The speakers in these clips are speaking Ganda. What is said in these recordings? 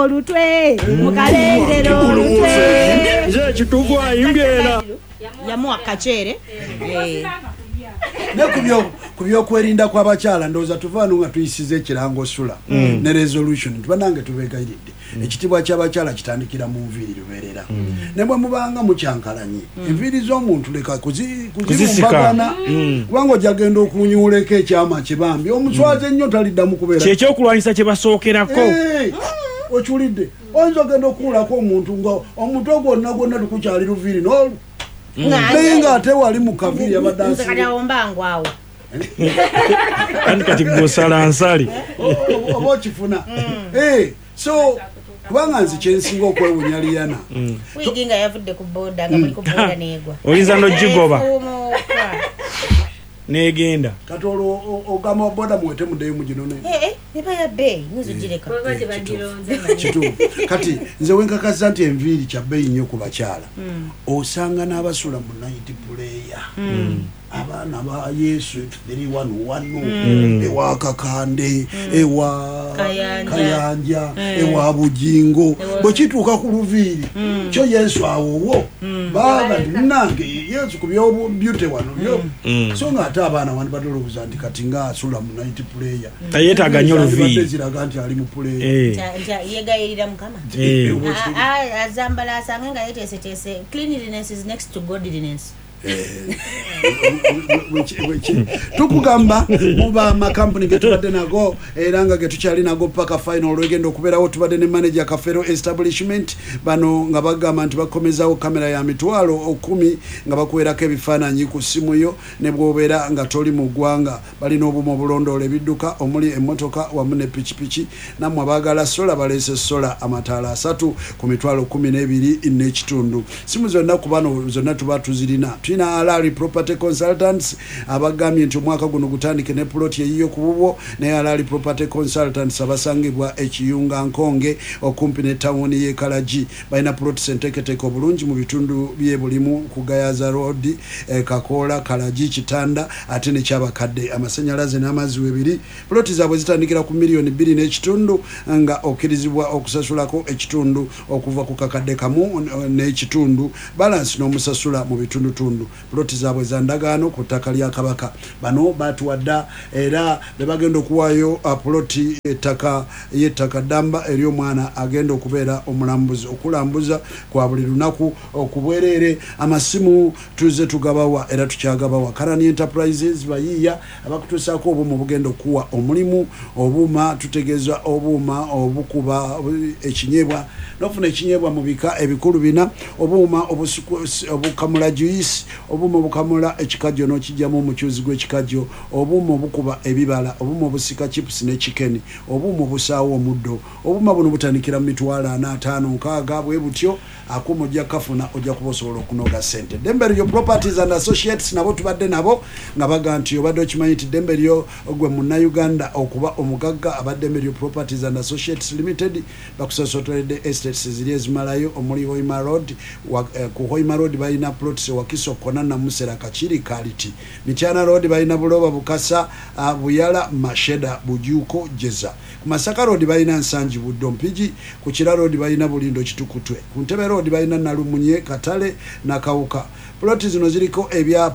olutwe mukalengero olutwe nze kituufu ayimbyeera yamuwa kacere ne kubyokwerinda kw'abakyala ndowooza tuvaano nga tuyisiza ekirango sula ne resolution tubanange tubeegayiridde ekitibwa ky'abakyala kitandikira mu nviiri lubeerera ne bwe mubanga mukyankalanye enviiri z'omuntu leka kuzibumbagana kubanga ojja genda okunyuuleko ekyama kye bambi omuswazi ennyo taliddamu kubeera kyekyokulwanyisa kye basookerako okiwulidde oyinza ogenda okuwulako omuntu nga omutwe gwonna tukukyali luviiri n'olu naye ng'ate wali mu kaviiri yabaddeawombangwawo kati gosala nsali oba okifuna so kubanga nze kyensinga okwewunya Liyana wigi nga yavudde ku boda nga muli ku boda neegwa oyinza n'ogigoba negenda kati olwo ogamba boda muwete muddeyo muginone eba ya bbeeyi nizogireka kituufu kati nze wenkakasa nti enviiri kya bbeeyi nnyo ku bakyala osanga n'abasula mu night player abaana ba Yesu 311 ewa Kakande ewa Kayanja ewa Bujingo bwe kituuka ku luviiri kyo Yesu awowo baba nange Yesu ku byo beauty wano byo so nga ate abaana wandi badolooza nti kati nga asula mu night player tayetaaga nnyo luviiri ziraga nti ali mu player yegayirira mukama azambala asange nga yeteeseteese cleanliness is next to godliness tukugamba muba amakampuni getubadde nago era nga getukyali nago paka final olwegenda okubeerawo tubadde ne manager Kafero establishment bano nga bagamba nti bakomezawo kamera ya mitwalo 10 nga bakuwerako ebifaananyi ku simu yo ne bw'obeera nga toli mu ggwanga balina obumu obulondoola ebidduka omuli emmotoka wamu ne pikipiki nammwe abaagala sola baleese sola amataala 3 ku mitwalo 12 n'ekitundu simu zonna ku bano zonna tuba tuzirina tulina Alali Property Consultants abagambye nti omwaka guno gutandike ne plot yeyiyo ku bubwo ne Alali Property Consultants abasangibwa ekiyunga Nkonge okumpi ne town ye Kalaji balina plot senteketeko bulungi mu bitundu bye bulimu ku Gayaza Road Kakola Kalaji Kitanda ate ne kyabakadde amasanyalaze n'amazzi webiri plot zaabwe zitandikira ku milioni 2 n'ekitundu nga okirizibwa okusasulako ekitundu okuva ku kakadde kamu n'ekitundu balance n'omusasula mu bitundu tundu ploti zaabwe za ndagaano ku ttaka lya Kabaka bano batuwadda era bebagenda okuwaayo ploti yettaka ddamba eri omwana agenda okubeera omulambuzi okulambuza kwa buli lunaku okubwerere amasimu tuze tugabawa era tukyagabawa Karani Enterprises bayiya abakutuusaako obuuma obugenda okuwa omulimu obuuma tutegeeza obuuma obukuba ekinyebwa nofuna ekinyebwa mu bika ebikulu bina obuuma obukamula juice obuuma obukamula ekikajjo n'okijjamu omukyuzi gw'ekikajjo obuuma obukuba ebibala obuuma obusika chips ne chicken obuuma obusaawo omuddo obuuma buno butandikira mu mitwalo 45 bwe butyo akuuma ojja kafuna ojja kuba osobola okunoga ssente Demberyo Properties and Associates nabo tubadde nabo nga baga nti obadde okimanyi nti Demberyo gwe munnayuganda okuba omugagga abadde Properties and Associates Limited bakusosotoledde estates ziri ezimalayo omuli Hoima Road ku Hoima Road balina plots Wakiso Konana Musera Kachiri Kaliti Mityana Road balina Buloba Bukasa Buyala Masheda Bujuko Jeza ku Masaka Road balina Nsanji Buddompiji ku Kira Road balina Bulindo Kitukutwe ku Ntebe Road balina Nalumunye Katale na Kawuka ploti zino ziriko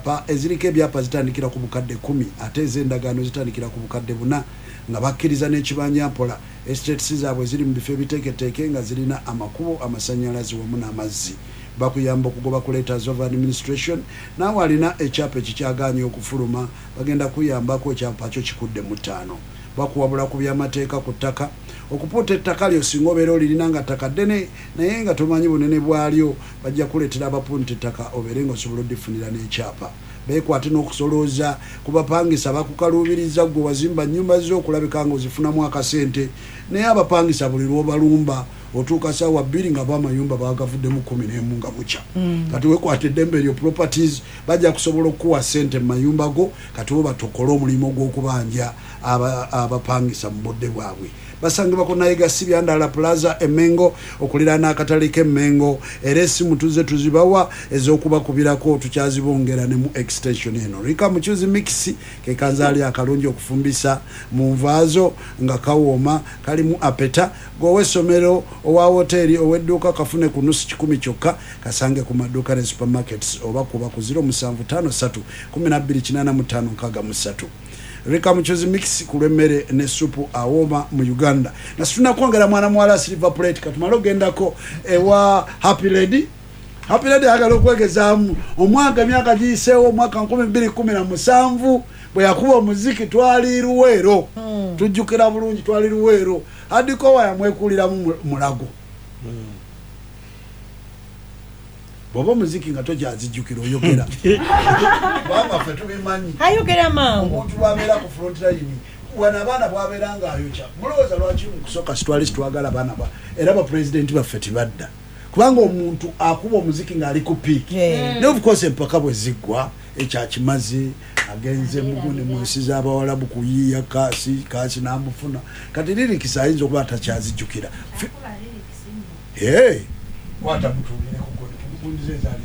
ebyapa zitandikira ku bukadde 10 ate ez'endagaano zitandikira ku bukadde 4 nga bakkiriza n'ekibanja mpola estates zaabwe ziri mu bifo ebiteeketeeke nga zirina amakubo amasanyalaze wamu n'amazzi bakuyamba okugoba ku letters of administration naawe alina ekyapa ekikyagaanye okufuluma bagenda kuyambako ekyapa kyo kikudde mu 5 bakuwabula ku byamateeka ku ttaka okupuuta ettaka lyo singa obeera olirina nga ttaka ddene naye nga tomanyi bunene bwalyo bajja kuleetera abapunta ettaka obeere nga osobola oddifunira n'ekyapa beekwate n'okusolooza ku bapangisa bakukaluubiriza gwe wazimba nnyumba zo okulabika nga ozifunamu akasente naye abapangisa buli lw'obalumba otuuka ssaawa 2 nga b'amayumba baagavuddemu 11 nga bukya kati weekwate Demberyo Properties bajja kusobola okuwa ssente mu mayumba go kati bo batokole omulimu gw'okubanja abapangisa mu budde bwabwe basangibwa ku Nayiga Sibyandala Plaza Emengo okuliraana akatale k'Emengo era essimu tuze tuzibawa ez'okubakubirako tukyazibongera ne mu extension eno. Rika Muchuzi Mix ke kanzaali akalungi okufumbisa mu nvaazo nga kawooma kalimu apeta gowe somero owa hoteli owedduuka kafune ku nusu 10 kyokka kasange ku maduuka ne supermarkets oba kuba ku 0753 1285 Rika Muchuzi Mix ku lw'emmere ne supu awooma mu Uganda. Na situna kwongera mwana mwala Silver Plate katumalo gendako ewa Happy Lady agala okwegezaamu omwaka myaka giyiseewo omwaka 2017 bwe yakuba omuziki twali Luweero tujjukira bulungi twali Luweero adikowa yamwekuliramu mulago bobo muziki nga tojazijjukira oyogera baba fe tubimanyi ayogera mangu omuntu bwabeera ku front line wana abaana bwabeeranga ayokya mulowooza lwaki mukusooka sitwali situwagala abaana ba era abapresidenti baffe tibadda kubanga omuntu akuba omuziki ng'ali ku piiki ne of course empaka bwe ziggwa ekyakimazi agenze mugune mu nsi z'abawalabu kuyiiya kaasi n'amufuna kati lirikisi ayinza okuba atakyazijjukira kwata mutuulire kugone tugundize ezaali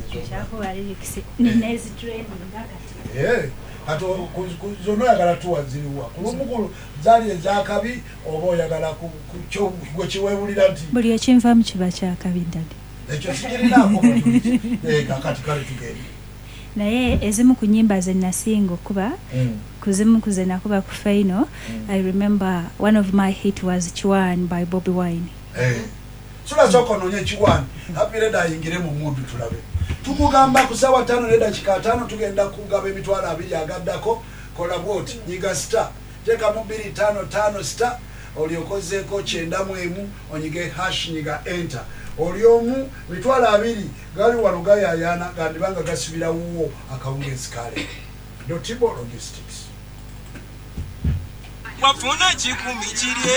kati zonna oyagala tuwaziriwa ku lumukulu zaali ezakabi oba oyagala gwe kiwebulira nti buli ekinvaamu kiba kyakabi ddali ekyo sikirinaako kakati kale tugende naye ezimu ku nnyimba ze nasinga okuba kuzimu kuze nakuba ku final. I remember one of my hit was Chiwan by Bobby Wine. Sulazoka ononye Chiwan Happy Lady ayingire mu mundu tulabe tukugamba ku sawa 5:05 tugenda kugaba emitwalo 2 agaddako kola bwoti nyiga star teka mu 255 star oliokozeko 91 onyige hash nyiga enter oliomu mitwalo 2 gali wano gayayana gandibanga gasubira wuwo akawungezi kale Dotibo Logistics wafuna chikumi chiri